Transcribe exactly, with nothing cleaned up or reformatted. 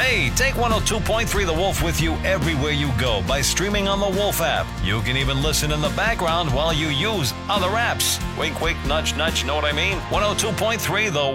Hey, take one oh two point three The Wolf with you everywhere you go by streaming on the Wolf app. You can even listen in the background while you use other apps. Wink, wink, nudge, nudge, know what I mean? one oh two point three The